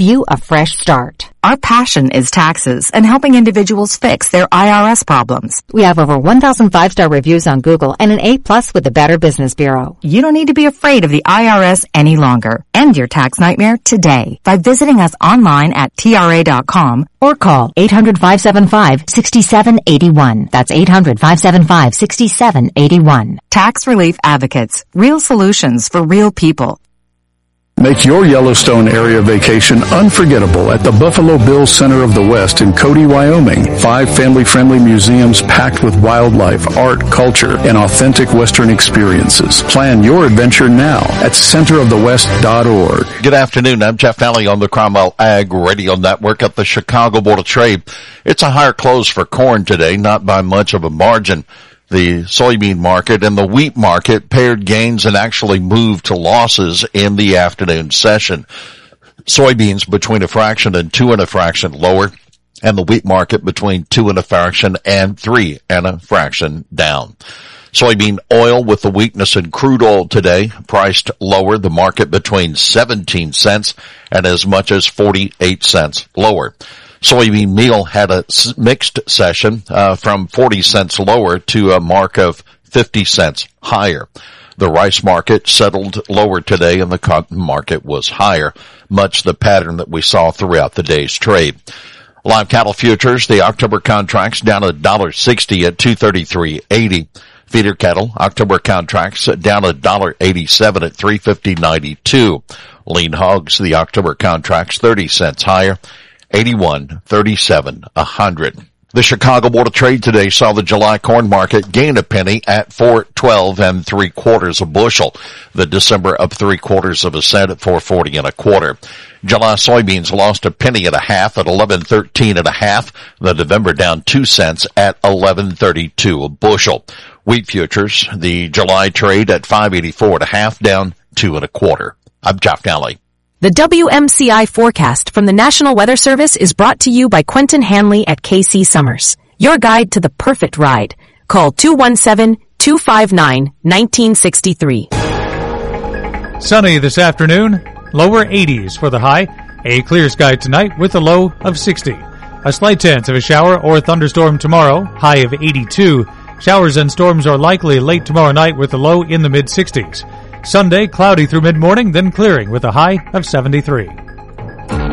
you a fresh start. Our passion is taxes and helping individuals fix their IRS problems. We have over 1,000 5-star reviews on Google and an A+ with the Better Business Bureau. You don't need to be afraid of the IRS any longer. End your tax nightmare today by visiting us online at TRA.com or call 800-575-6781. That's 800-575-6781. Tax Relief Advocates. Real solutions for real people. Make your Yellowstone area vacation unforgettable at the Buffalo Bills Center of the West in Cody, Wyoming. 5 family-friendly museums packed with wildlife, art, culture, and authentic Western experiences. Plan your adventure now at centerofthewest.org. Good afternoon. I'm Jeff Nally on the Cromwell Ag Radio Network at the Chicago Board of Trade. It's a higher close for corn today, not by much of a margin. The soybean market and the wheat market paired gains and actually moved to losses in the afternoon session. Soybeans between a fraction and 2 1/fraction lower, and the wheat market between 2 1/fraction and 3 1/fraction down. Soybean oil with the weakness in crude oil today priced lower, the market between 17 cents and as much as 48 cents lower. Soybean meal had a mixed session from 40 cents lower to a mark of 50 cents higher. The rice market settled lower today and the cotton market was higher, much the pattern that we saw throughout the day's trade. Live cattle futures, the October contracts down $1.60 at 233.80. Feeder cattle, October contracts down $1.87 at 350.92. Lean hogs, the October contracts 30 cents higher, 81.37 a hundred. The Chicago Board of Trade today saw the July corn market gain a penny at $4.12 3/4 a bushel. The December up 3/4 cent at $4.40 1/4. July soybeans lost a penny and a half at 11.13 1/2. The November down 2 cents at 11.32 a bushel. Wheat futures, the July trade at 5.84 1/2, down 2 1/4. I'm Jeff Nally. The WMCI forecast from the National Weather Service is brought to you by Quentin Hanley at KC Summers. Your guide to the perfect ride. Call 217-259-1963. Sunny this afternoon, lower 80s for the high. A clear sky tonight with a low of 60. A slight chance of a shower or thunderstorm tomorrow, high of 82. Showers and storms are likely late tomorrow night with a low in the mid-60s. Sunday, cloudy through mid-morning, then clearing with a high of 73.